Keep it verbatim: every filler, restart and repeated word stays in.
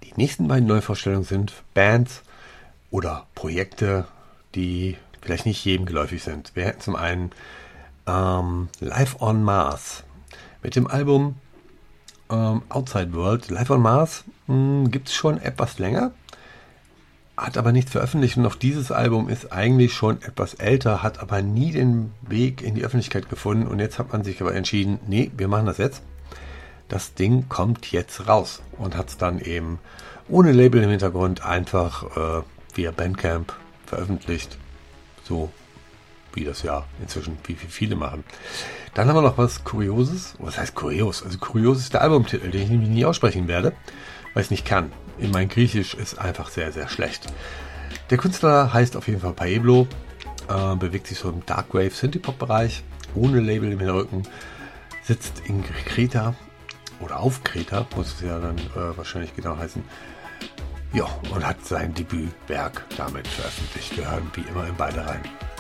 Die nächsten beiden Neuvorstellungen sind Bands oder Projekte, die vielleicht nicht jedem geläufig sind. Wir hätten zum einen ähm, Live on Mars mit dem Album ähm, Outside World. Live on Mars gibt es schon etwas länger, hat aber nichts veröffentlicht und auch dieses Album ist eigentlich schon etwas älter, hat aber nie den Weg in die Öffentlichkeit gefunden und jetzt hat man sich aber entschieden, nee, wir machen das jetzt. Das Ding kommt jetzt raus und hat es dann eben ohne Label im Hintergrund einfach äh, via Bandcamp veröffentlicht. So wie das ja inzwischen wie, wie viele machen. Dann haben wir noch was Kurioses. Was heißt kurios? Also kurios ist der Albumtitel, den ich nämlich nie aussprechen werde, weil ich es nicht kann. In mein Griechisch ist einfach sehr, sehr schlecht. Der Künstler heißt auf jeden Fall Paeblo, äh, bewegt sich so im Darkwave Synthie-Pop-Bereich, ohne Label im Rücken, sitzt in Kreta oder auf Kreta, muss es ja dann äh, wahrscheinlich genau heißen. Ja, und hat sein Debütwerk damit veröffentlicht. Wir hören wie immer in beide rein.